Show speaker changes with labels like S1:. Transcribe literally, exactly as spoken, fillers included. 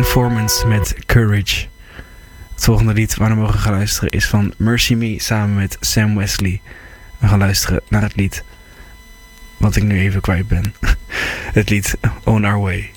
S1: Informants met Courage. Het volgende lied waar we mogen gaan luisteren is van Mercy Me samen met Sam Wesley. We gaan luisteren naar het lied wat ik nu even kwijt ben. Het lied On Our Way.